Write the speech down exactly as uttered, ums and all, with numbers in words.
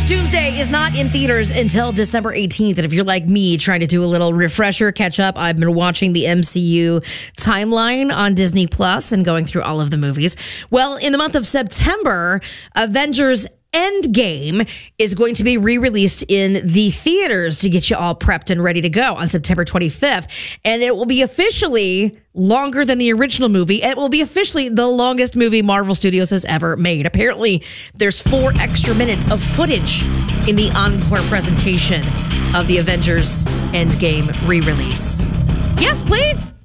Avengers Doomsday is not in theaters until December eighteenth. And if you're like me, trying to do a little refresher, catch up, I've been watching the M C U timeline on Disney Plus and going through all of the movies. Well, in the month of September, Avengers Endgame is going to be re-released in the theaters to get you all prepped and ready to go on September twenty-fifth. And it will be officially longer than the original movie. It will be officially the longest movie Marvel Studios has ever made. Apparently, there's four extra minutes of footage in the encore presentation of the Avengers Endgame re-release. Yes, please.